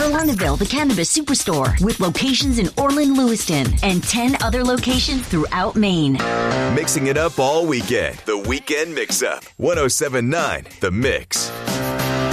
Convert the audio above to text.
Lernerville, the Cannabis Superstore, with locations in Orland, Lewiston, and 10 other locations throughout Maine. Mixing it up all weekend. The Weekend Mix-Up. 107.9 The Mix.